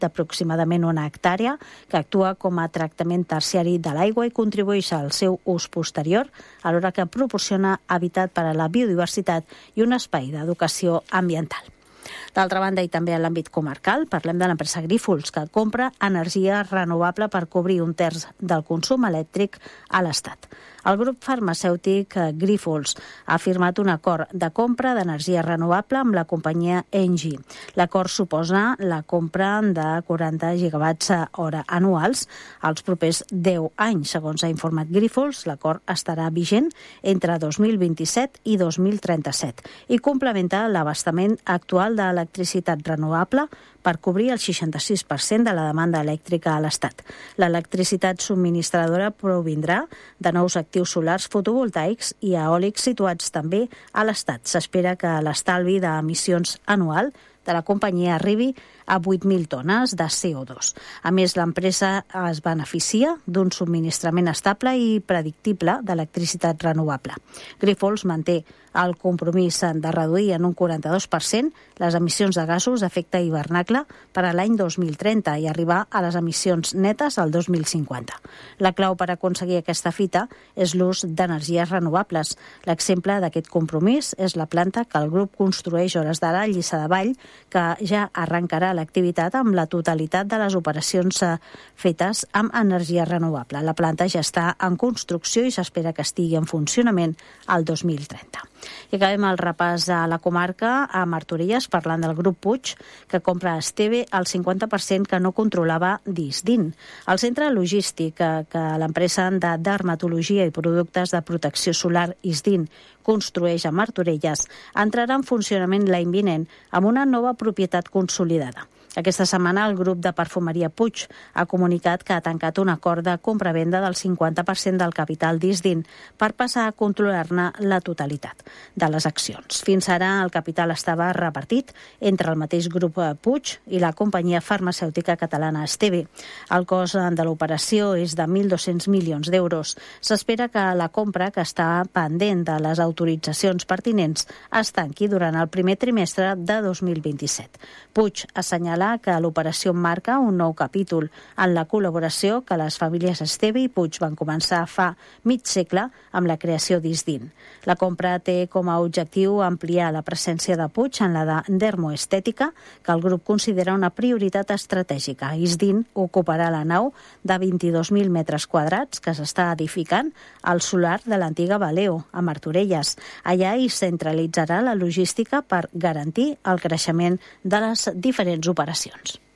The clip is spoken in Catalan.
d'aproximadament 1 hectàrea, que actua com a tractament terciari de l'aigua i contribueix al seu ús posterior, alhora que proporciona hàbitat per a la biodiversitat i un espai d'educació ambiental. D'altra banda, i també en l'àmbit comarcal, parlem de l'empresa Grífols, que compra energia renovable per cobrir 1/3 del consum elèctric a l'Estat. El grup farmacèutic Grífols ha firmat un acord de compra d'energia renovable amb la companyia Engie. L'acord suposa la compra de 40 gigawatts hora anuals als propers 10 anys. Segons ha informat Grífols, l'acord estarà vigent entre 2027 i 2037 i complementa l'abastament actual d'electricitat renovable per cobrir el 66% de la demanda elèctrica a l'Estat. L'electricitat subministradora provindrà de nous actius solars fotovoltaics i eòlics situats també a l'Estat. S'espera que l'estalvi d'emissions anual de la companyia arribi a 8.000 tones de CO2. A més, l'empresa es beneficia d'un subministrament estable i predictible d'electricitat renovable. Grífols manté el compromís de reduir en un 42% les emissions de gasos d'efecte hivernacle per a l'any 2030 i arribar a les emissions netes al 2050. La clau per aconseguir aquesta fita és l'ús d'energies renovables. L'exemple d'aquest compromís és la planta que el grup construeix hores d'ara a Lliçà de Vall, que ja arrencarà l'activitat amb la totalitat de les operacions fetes amb energia renovable. La planta ja està en construcció i s'espera que estigui en funcionament al 2030. I acabem el repàs a la comarca a Martorelles parlant del grup Puig, que compra a Esteve el 50% que no controlava Disdin. El centre logístic que l'empresa de dermatologia i productes de protecció solar Isdin construeix a Martorelles entrarà en funcionament l'any vinent amb una nova propietat consolidada. Aquesta setmana el grup de perfumeria Puig ha comunicat que ha tancat un acord de compra-venda del 50% del capital d'Isdin per passar a controlar-ne la totalitat de les accions. Fins ara el capital estava repartit entre el mateix grup Puig i la companyia farmacèutica catalana Esteve. El cost de l'operació és de 1.200 milions d'euros. S'espera que la compra, que està pendent de les autoritzacions pertinents, es tanqui durant el primer trimestre de 2027. Puig assenyala que l'operació marca un nou capítol en la col·laboració que les famílies Esteve i Puig van començar fa mig segle amb la creació d'Isdin. La compra té com a objectiu ampliar la presència de Puig en la de dermoestètica, que el grup considera una prioritat estratègica. Isdin ocuparà la nau de 22.000 metres quadrats que s'està edificant al solar de l'antiga Valeo, a Martorelles. Allà hi centralitzarà la logística per garantir el creixement de les diferents operacions.